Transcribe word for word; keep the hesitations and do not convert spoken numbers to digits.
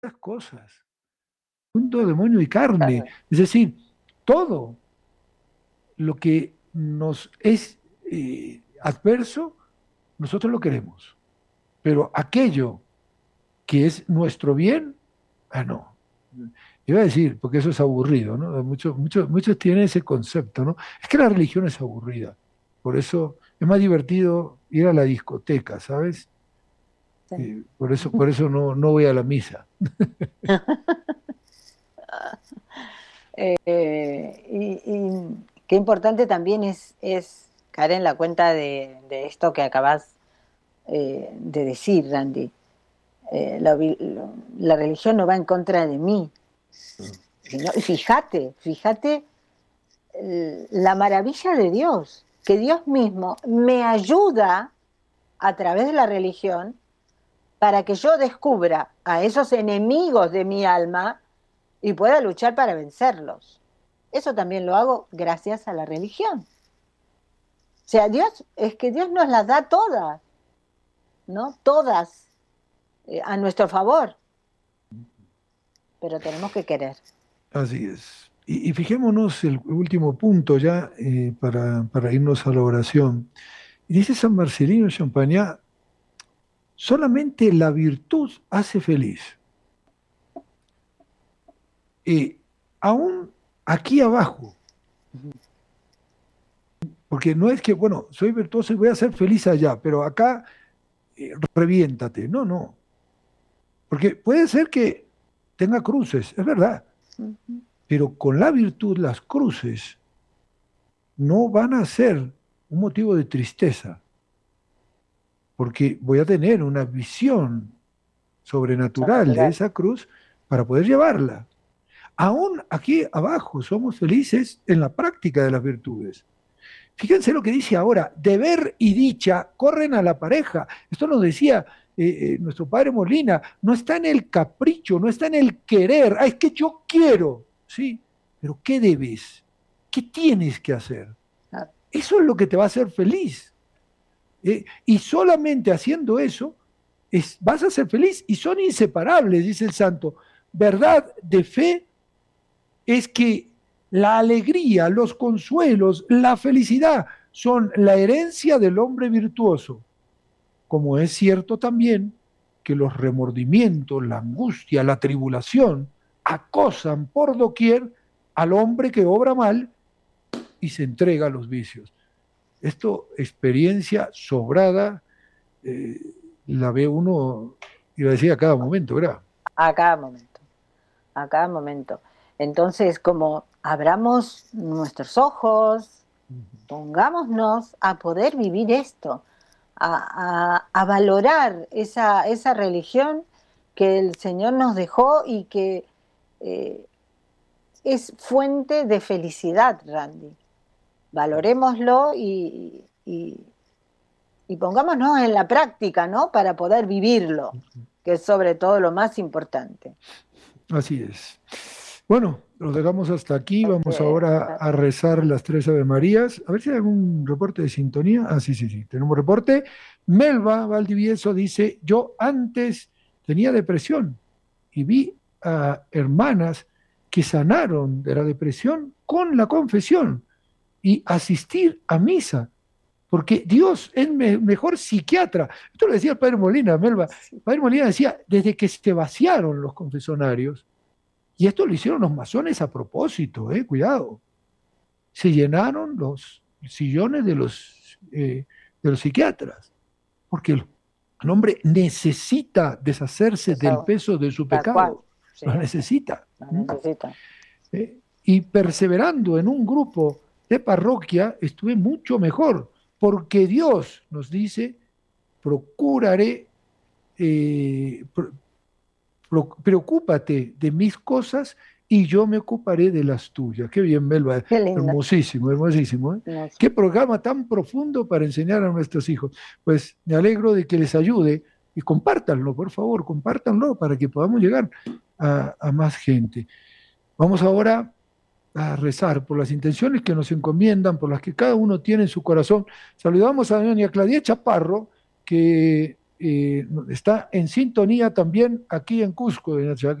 esas cosas. Mundo, demonio y carne. Claro. Es decir, todo lo que nos es eh, adverso, nosotros lo queremos. Pero aquello que es nuestro bien, ah, no. Iba a decir, porque eso es aburrido, ¿no? Muchos, muchos, muchos tienen ese concepto, ¿no? Es que la religión es aburrida. Por eso es más divertido ir a la discoteca, ¿sabes? Sí. Eh, por eso, por eso no, no voy a la misa. Eh, y, y qué importante también es, es caer en la cuenta de, de esto que acabas eh, de decir, Randy. Eh, la, vi- lo- la religión no va en contra de mí. Sino- y fíjate, fíjate eh, la maravilla de Dios, que Dios mismo me ayuda a través de la religión para que yo descubra a esos enemigos de mi alma y pueda luchar para vencerlos. Eso también lo hago gracias a la religión. O sea, Dios, es que Dios nos las da todas, ¿no? Todas eh, a nuestro favor, pero tenemos que querer. Así es. Y, y fijémonos el último punto ya eh, para, para irnos a la oración. Dice San Marcelino de Champagnat, solamente la virtud hace feliz. Eh, Aún aquí abajo, porque no es que, bueno, soy virtuoso y voy a ser feliz allá, pero acá eh, reviéntate. No, no. Porque puede ser que tenga cruces, es verdad, Ujú. pero con la virtud las cruces no van a ser un motivo de tristeza, porque voy a tener una visión sobrenatural de Sobrenatural. esa cruz para poder llevarla. Aún aquí abajo somos felices en la práctica de las virtudes. Fíjense lo que dice ahora, deber y dicha corren a la pareja. Esto nos decía eh, eh, nuestro padre Molina, no está en el capricho, no está en el querer, ah, es que yo quiero, ¿sí? Pero ¿qué debes? ¿Qué tienes que hacer? Ah, Eso es lo que te va a hacer feliz. ¿Eh? Y solamente haciendo eso es, vas a ser feliz y son inseparables, dice el santo. Verdad de fe es que la alegría, los consuelos, la felicidad son la herencia del hombre virtuoso, como es cierto también que los remordimientos, la angustia, la tribulación acosan por doquier al hombre que obra mal y se entrega a los vicios. Esto, experiencia sobrada, eh, la ve uno, iba a decir a cada momento, ¿verdad? a cada momento, a cada momento. Entonces, como abramos nuestros ojos, pongámonos a poder vivir esto, a, a- a valorar esa, esa religión que el Señor nos dejó y que eh, es fuente de felicidad, Randy. Valorémoslo y, y, y pongámonos en la práctica, ¿no? Para poder vivirlo, que es sobre todo lo más importante. Así es. Bueno, lo dejamos hasta aquí. Vamos Este, ahora a rezar las tres Ave Marías. A ver si hay algún reporte de sintonía. Ah, sí, sí, sí. Tenemos reporte. Melba Valdivieso dice, yo antes tenía depresión y vi a hermanas que sanaron de la depresión con la confesión y asistir a misa, porque Dios es me mejor psiquiatra. Esto lo decía el padre Molina, Melba. El sí, padre Molina decía, desde que se vaciaron los confesonarios, y esto lo hicieron los masones a propósito, eh, cuidado. Se llenaron los sillones de los, eh, de los psiquiatras, porque el, el hombre necesita deshacerse del eso, peso de su tal cual, pecado, sí, lo sí, necesita. lo ¿Mm? necesito. Eh, y perseverando en un grupo de parroquia, estuve mucho mejor, porque Dios nos dice, procuraré, eh, pro- preocúpate de mis cosas y yo me ocuparé de las tuyas. Qué bien, Melba. Qué lindo. Hermosísimo, hermosísimo. ¿Eh? Hermoso. Qué programa tan profundo para enseñar a nuestros hijos. Pues me alegro de que les ayude y compártanlo, por favor, compártanlo para que podamos llegar a, a más gente. Vamos ahora a rezar por las intenciones que nos encomiendan, por las que cada uno tiene en su corazón. Saludamos a doña Claudia Chaparro, que eh, está en sintonía también aquí en Cusco, doña